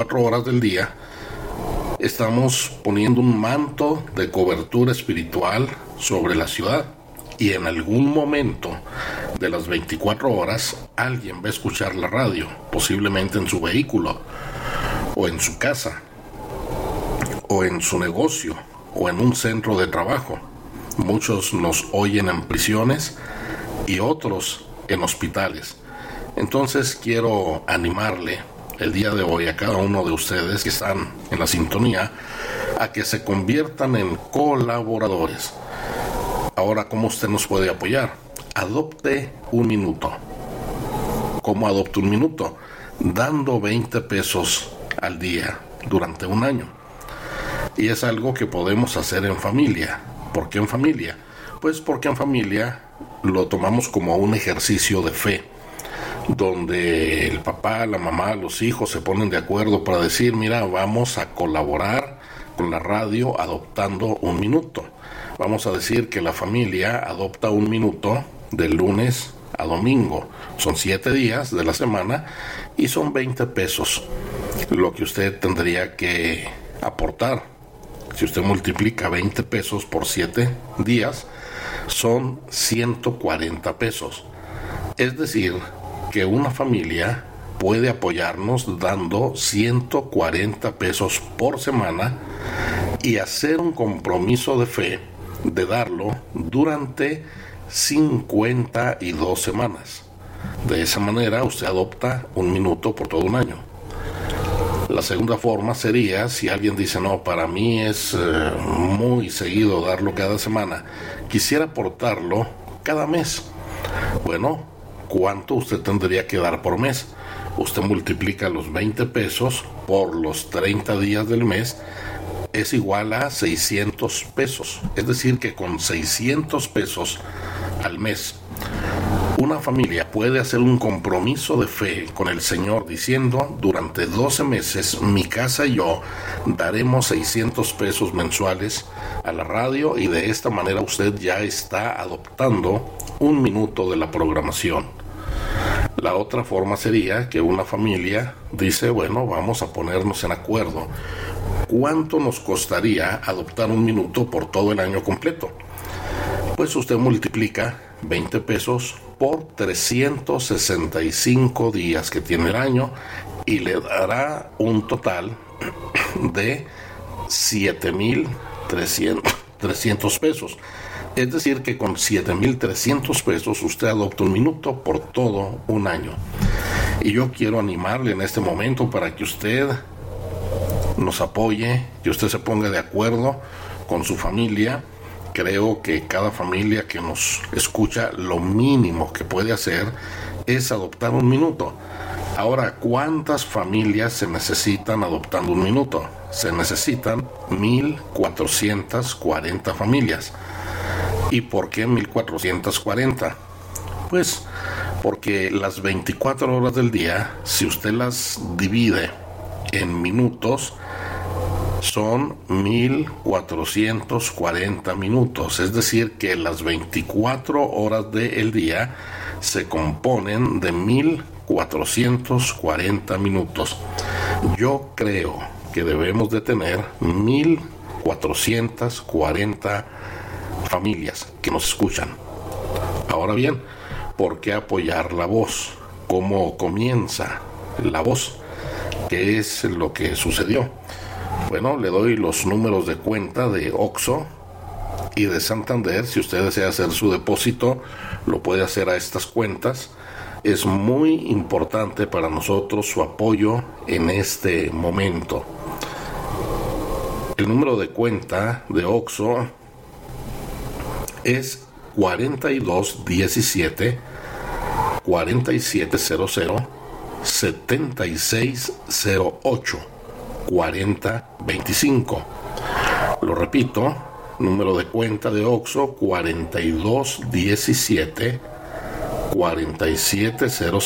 horas del día, estamos poniendo un manto de cobertura espiritual sobre la ciudad, y en algún momento de las 24 horas alguien va a escuchar la radio, posiblemente en su vehículo, o en su casa, o en su negocio, o en un centro de trabajo. Muchos nos oyen en prisiones y otros en hospitales. Entonces quiero animarle el día de hoy a cada uno de ustedes que están en la sintonía a que se conviertan en colaboradores. Ahora, ¿cómo usted nos puede apoyar? Adopte un minuto. ¿Cómo adopte un minuto? Dando 20 pesos al día durante un año. Y es algo que podemos hacer en familia. ¿Por qué en familia? Pues porque en familia lo tomamos como un ejercicio de fe, donde el papá, la mamá, los hijos se ponen de acuerdo para decir, mira, vamos a colaborar con la radio adoptando un minuto. Vamos a decir que la familia adopta un minuto de lunes a domingo. Son 7 días de la semana y son 20 pesos lo que usted tendría que aportar. Si usted multiplica 20 pesos por 7 días, son 140 pesos. Es decir, que una familia puede apoyarnos dando 140 pesos por semana y hacer un compromiso de fe de darlo durante 52 semanas. De esa manera usted adopta un minuto por todo un año. La segunda forma sería, si alguien dice, no, para mí es muy seguido darlo cada semana, quisiera aportarlo cada mes. Bueno, ¿cuánto usted tendría que dar por mes? Usted multiplica los 20 pesos por los 30 días del mes, es igual a 600 pesos. Es decir, que con 600 pesos al mes, una familia puede hacer un compromiso de fe con el Señor diciendo, durante 12 meses mi casa y yo daremos 600 pesos mensuales a la radio, y de esta manera usted ya está adoptando un minuto de la programación. La otra forma sería que una familia dice, bueno, vamos a ponernos en acuerdo. ¿Cuánto nos costaría adoptar un minuto por todo el año completo? Pues usted multiplica 20 pesos por 365 días que tiene el año y le dará un total de 7,300 pesos. Es decir, que con 7,300 pesos usted adopta un minuto por todo un año. Y yo quiero animarle en este momento para que usted nos apoye, que usted se ponga de acuerdo con su familia. Creo que cada familia que nos escucha, lo mínimo que puede hacer es adoptar un minuto. Ahora, ¿cuántas familias se necesitan adoptando un minuto? Se necesitan 1,440 familias. ¿Y por qué 1,440? Pues porque las 24 horas del día, si usted las divide en minutos, son 1,440 minutos. Es decir, que las 24 horas del día se componen de 1,440 minutos. Yo creo que debemos de tener 1,440 familias que nos escuchan. Ahora bien, ¿por qué apoyar la voz? ¿Cómo comienza la voz? ¿Qué es lo que sucedió? Bueno, le doy los números de cuenta de OXXO y de Santander. Si usted desea hacer su depósito, lo puede hacer a estas cuentas. Es muy importante para nosotros su apoyo en este momento. El número de cuenta de OXXO es 4217 4700 7608 4025. Lo repito, número de cuenta de OXXO 4217 4700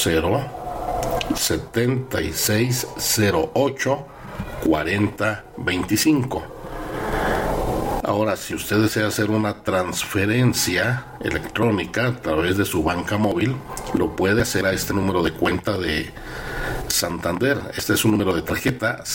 7608 4025. Ahora, si usted desea hacer una transferencia electrónica a través de su banca móvil, lo puede hacer a este número de cuenta de Santander. Este es un número de tarjeta